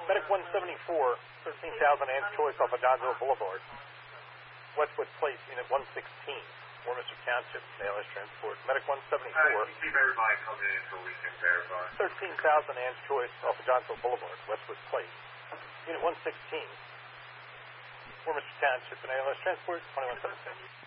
Medic 174, 13,000 Ann's Choice off of Johnsville Boulevard. Westwood Place, Unit 116. Warminster Township, ALS Transport. Medic 174. Keep everybody coming in so we can verify. 13,000 Ann's Choice off of Johnsville Boulevard, Westwood Place. Unit 116. Warminster Township, ALS Transport, 2117.